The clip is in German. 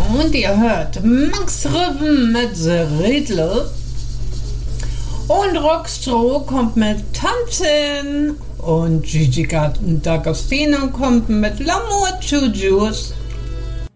und ihr hört Max Riven mit The Riddle. Und Rockstro kommt mit Tanzen und Gigi D'Agostino kommt mit L'amour Juice.